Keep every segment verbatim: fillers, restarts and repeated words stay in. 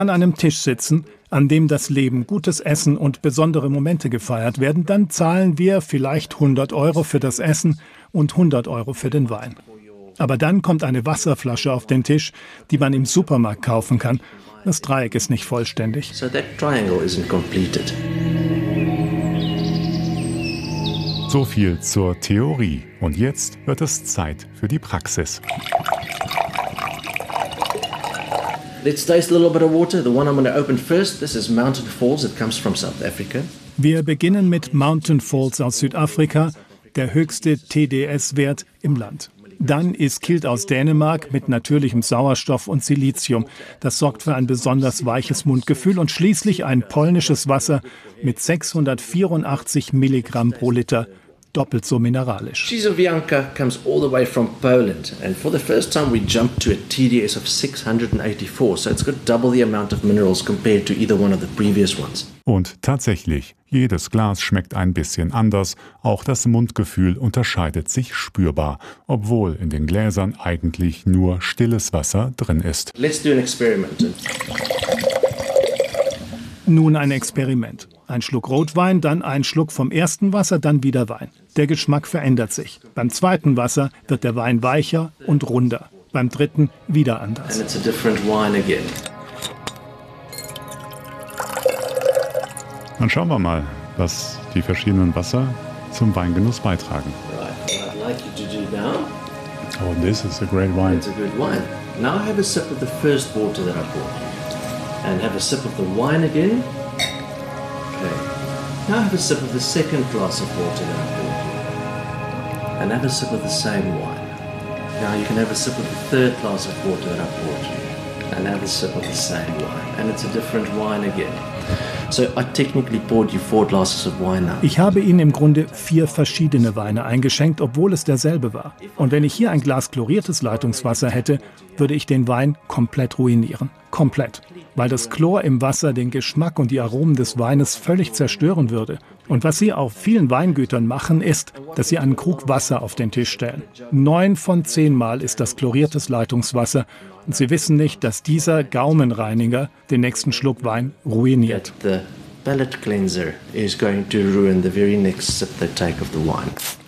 an einem Tisch sitzen, an dem das Leben, gutes Essen und besondere Momente gefeiert werden, dann zahlen wir vielleicht hundert Euro für das Essen und hundert Euro für den Wein. Aber dann kommt eine Wasserflasche auf den Tisch, die man im Supermarkt kaufen kann. Das Dreieck ist nicht vollständig. So that triangle isn't completed. So viel zur Theorie. Und jetzt wird es Zeit für die Praxis. Let's taste a little bit of water. The one I'm going to open first, this is Mountain Falls. It comes from South Africa. Wir beginnen mit Mountain Falls aus Südafrika, der höchste T D S-Wert im Land. Dann Iskilde aus Dänemark mit natürlichem Sauerstoff und Silizium. Das sorgt für ein besonders weiches Mundgefühl. Und schließlich ein polnisches Wasser mit sechshundertvierundachtzig Milligramm pro Liter. Doppelt so mineralisch. Cizowianka comes all the way from Poland. And for the first time we jumped to a T D S of six hundred eighty-four. So it's got double the amount of minerals compared to either one of the previous ones. Und tatsächlich, jedes Glas schmeckt ein bisschen anders. Auch das Mundgefühl unterscheidet sich spürbar, obwohl in den Gläsern eigentlich nur stilles Wasser drin ist. Let's do an experiment. Nun ein Experiment. Ein Schluck Rotwein, dann ein Schluck vom ersten Wasser, dann wieder Wein. Der Geschmack verändert sich. Beim zweiten Wasser wird der Wein weicher und runder. Beim dritten wieder anders. And it's a different wine again. Dann schauen wir mal, was die verschiedenen Wasser zum Weingenuss beitragen. Right, what I'd like you to do now, Oh, this is a great wine. it's a good wine. Now have a sip of the first water that I poured you. And have a sip of the wine again. Okay. Now have a sip of the second glass of water that I poured you. And have a sip of the same wine. Now you can have a sip of the third glass of water that I poured you. And have a sip of the same wine. And it's a different wine again. So I technically poured you four glasses of wine now. Ich habe Ihnen im Grunde vier verschiedene Weine eingeschenkt, obwohl es derselbe war. Und wenn ich hier ein Glas chloriertes Leitungswasser hätte, würde ich den Wein komplett ruinieren. Komplett. Weil das Chlor im Wasser den Geschmack und die Aromen des Weines völlig zerstören würde. Und was Sie auf vielen Weingütern machen, ist, dass Sie einen Krug Wasser auf den Tisch stellen. Neun von zehn Mal ist das chloriertes Leitungswasser. Und Sie wissen nicht, dass dieser Gaumenreiniger den nächsten Schluck Wein ruiniert. The palate cleanser is going to ruin the very next sip they take of the wine.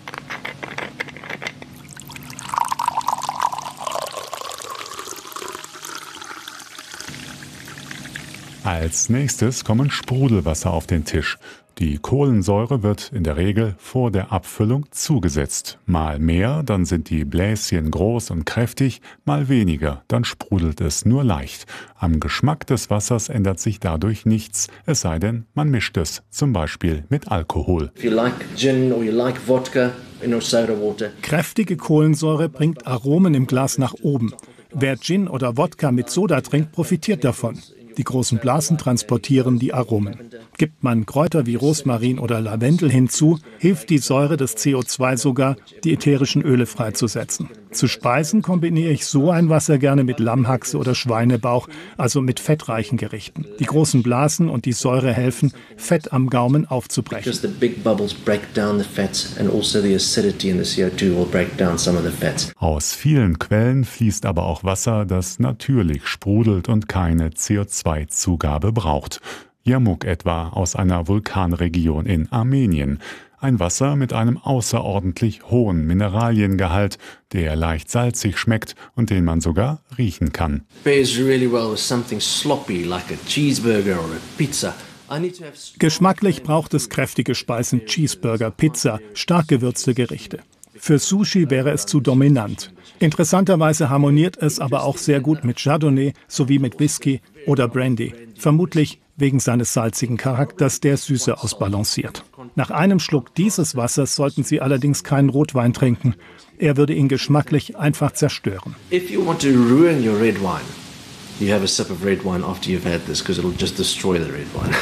Als nächstes kommen Sprudelwasser auf den Tisch. Die Kohlensäure wird in der Regel vor der Abfüllung zugesetzt. Mal mehr, dann sind die Bläschen groß und kräftig, mal weniger, dann sprudelt es nur leicht. Am Geschmack des Wassers ändert sich dadurch nichts, es sei denn, man mischt es, zum Beispiel mit Alkohol. If you like gin or you like vodka in your soda water, Kräftige Kohlensäure bringt Aromen im Glas nach oben. Wer Gin oder Wodka mit Soda trinkt, profitiert davon. Die großen Blasen transportieren die Aromen. Gibt man Kräuter wie Rosmarin oder Lavendel hinzu, hilft die Säure des C O zwei sogar, die ätherischen Öle freizusetzen. Zu Speisen kombiniere ich so ein Wasser gerne mit Lammhaxe oder Schweinebauch, also mit fettreichen Gerichten. Die großen Blasen und die Säure helfen, Fett am Gaumen aufzubrechen. because the big bubbles break down the fats and also the acidity in the C O two will break down some of the fats. Aus vielen Quellen fließt aber auch Wasser, das natürlich sprudelt und keine C O zwei Zugabe braucht. Yamuk etwa aus einer Vulkanregion in Armenien. Ein Wasser mit einem außerordentlich hohen Mineraliengehalt, der leicht salzig schmeckt und den man sogar riechen kann. Pairs really well with something sloppy like a cheeseburger or a pizza. I need to have Geschmacklich braucht es kräftige Speisen, Cheeseburger, Pizza, stark gewürzte Gerichte. Für Sushi wäre es zu dominant. Interessanterweise harmoniert es aber auch sehr gut mit Chardonnay sowie mit Whisky oder Brandy. Vermutlich wegen seines salzigen Charakters, der Süße ausbalanciert. Nach einem Schluck dieses Wassers sollten Sie allerdings keinen Rotwein trinken. Er würde ihn geschmacklich einfach zerstören. If you want to ruin your red wine, you have a sip of red wine after you've had this because it'll just destroy the red wine.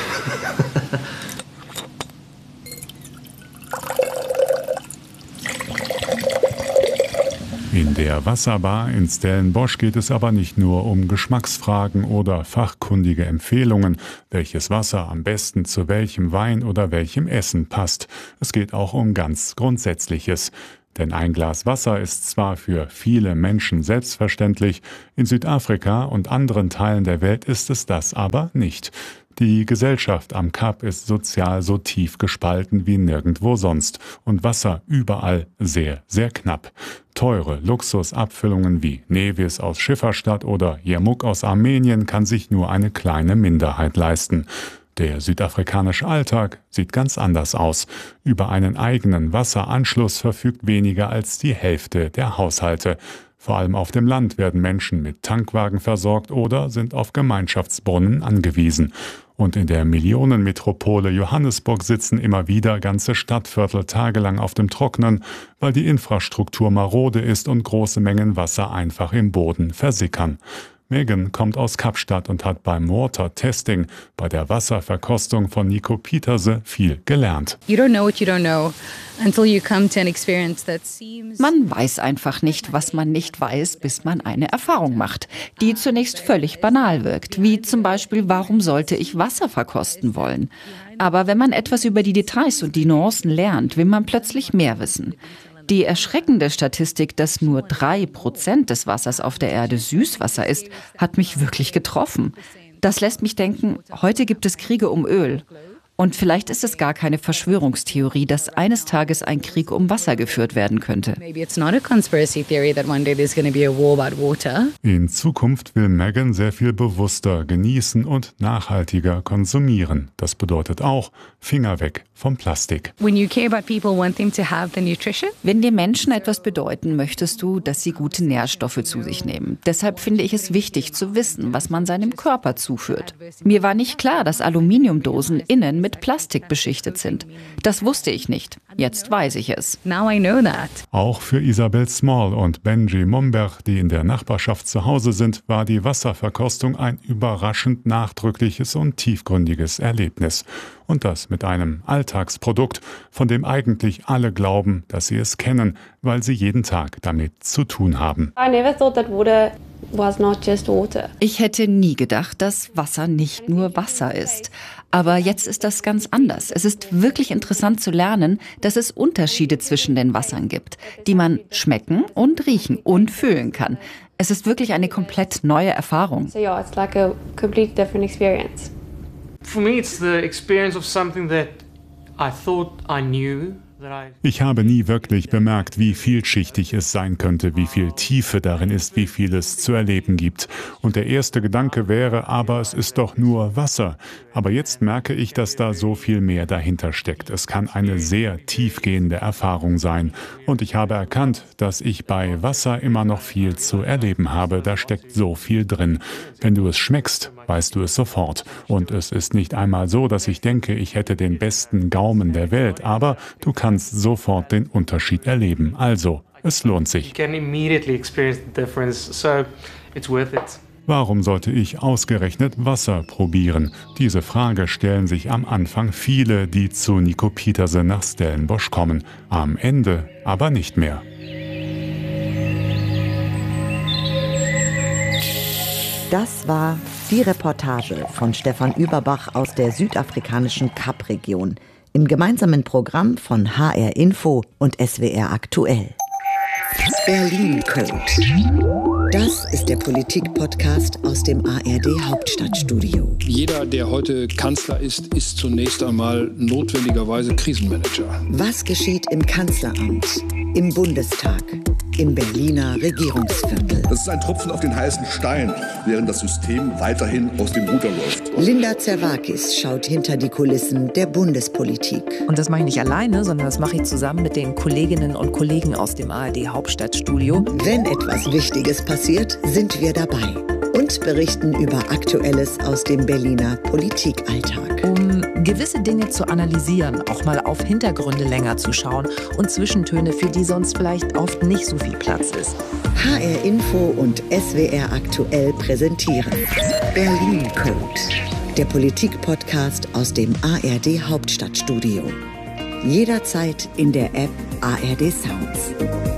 In der Wasserbar in Stellenbosch geht es aber nicht nur um Geschmacksfragen oder fachkundige Empfehlungen, welches Wasser am besten zu welchem Wein oder welchem Essen passt. Es geht auch um ganz Grundsätzliches. Denn ein Glas Wasser ist zwar für viele Menschen selbstverständlich, in Südafrika und anderen Teilen der Welt ist es das aber nicht. Die Gesellschaft am Kap ist sozial so tief gespalten wie nirgendwo sonst und Wasser überall sehr, sehr knapp. Teure Luxusabfüllungen wie Nevis aus Schifferstadt oder Yarmouk aus Armenien kann sich nur eine kleine Minderheit leisten. Der südafrikanische Alltag sieht ganz anders aus. Über einen eigenen Wasseranschluss verfügt weniger als die Hälfte der Haushalte. Vor allem auf dem Land werden Menschen mit Tankwagen versorgt oder sind auf Gemeinschaftsbrunnen angewiesen. Und in der Millionenmetropole Johannesburg sitzen immer wieder ganze Stadtviertel tagelang auf dem Trocknen, weil die Infrastruktur marode ist und große Mengen Wasser einfach im Boden versickern. Megan kommt aus Kapstadt und hat beim Water Testing, bei der Wasserverkostung von Nico Pieterse, viel gelernt. Man weiß einfach nicht, was man nicht weiß, bis man eine Erfahrung macht, die zunächst völlig banal wirkt, wie zum Beispiel, warum sollte ich Wasser verkosten wollen? Aber wenn man etwas über die Details und die Nuancen lernt, will man plötzlich mehr wissen. Die erschreckende Statistik, dass nur drei Prozent des Wassers auf der Erde Süßwasser ist, hat mich wirklich getroffen. Das lässt mich denken, heute gibt es Kriege um Öl. Und vielleicht ist es gar keine Verschwörungstheorie, dass eines Tages ein Krieg um Wasser geführt werden könnte. In Zukunft will Megan sehr viel bewusster genießen und nachhaltiger konsumieren. Das bedeutet auch Finger weg vom Plastik. Wenn dir Menschen etwas bedeuten, möchtest du, dass sie gute Nährstoffe zu sich nehmen. Deshalb finde ich es wichtig zu wissen, was man seinem Körper zuführt. Mir war nicht klar, dass Aluminiumdosen innen mit Plastik beschichtet sind. Das wusste ich nicht. Jetzt weiß ich es. Now I know that. Auch für Isabel Small und Benji Momberg, die in der Nachbarschaft zu Hause sind, war die Wasserverkostung ein überraschend nachdrückliches und tiefgründiges Erlebnis. Und das mit einem Alltagsprodukt, von dem eigentlich alle glauben, dass sie es kennen, weil sie jeden Tag damit zu tun haben. I never thought that water was not just water. Ich hätte nie gedacht, dass Wasser nicht nur Wasser ist. Aber jetzt ist das ganz anders. Es ist wirklich interessant zu lernen, dass es Unterschiede zwischen den Wassern gibt, die man schmecken und riechen und fühlen kann. Es ist wirklich eine komplett neue Erfahrung. So yeah, it's like a complete different experience. For me, it's the experience of something that I thought I knew. Ich habe nie wirklich bemerkt, wie vielschichtig es sein könnte, wie viel Tiefe darin ist, wie viel es zu erleben gibt. Und der erste Gedanke wäre, aber es ist doch nur Wasser. Aber jetzt merke ich, dass da so viel mehr dahinter steckt. Es kann eine sehr tiefgehende Erfahrung sein. Und ich habe erkannt, dass ich bei Wasser immer noch viel zu erleben habe. Da steckt so viel drin. Wenn du es schmeckst, weißt du es sofort. Und es ist nicht einmal so, dass ich denke, ich hätte den besten Gaumen der Welt, aber du kannst sofort den Unterschied erleben. Also, es lohnt sich. Warum sollte ich ausgerechnet Wasser probieren? Diese Frage stellen sich am Anfang viele, die zu Nico Pieterse nach Stellenbosch kommen. Am Ende aber nicht mehr. Das war die Reportage von Stefan Überbach aus der südafrikanischen Kap-Region im gemeinsamen Programm von H R Info und S W R Aktuell. Berlin Code. Das ist der Politik-Podcast aus dem A R D Hauptstadtstudio. Jeder, der heute Kanzler ist, ist zunächst einmal notwendigerweise Krisenmanager. Was geschieht im Kanzleramt, im Bundestag, im Berliner Regierungsviertel? Das ist ein Tropfen auf den heißen Stein, während das System weiterhin aus dem Ruder läuft. Linda Zerwakis schaut hinter die Kulissen der Bundespolitik. Und das mache ich nicht alleine, sondern das mache ich zusammen mit den Kolleginnen und Kollegen aus dem A R D Hauptstadtstudio. Wenn etwas Wichtiges passiert, sind wir dabei und berichten über Aktuelles aus dem Berliner Politikalltag. Um gewisse Dinge zu analysieren, auch mal auf Hintergründe länger zu schauen und Zwischentöne, für die sonst vielleicht oft nicht so viel Platz ist. H R Info und S W R Aktuell präsentieren Berlin Code, der Politik-Podcast aus dem A R D Hauptstadtstudio. Jederzeit in der App A R D Sounds.